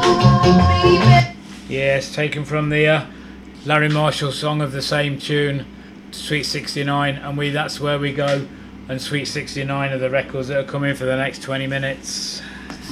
Yes, taken from the Larry Marshall song of the same tune, Sweet 69, and that's where we go. And Sweet 69 are the records that are coming for the next 20 minutes.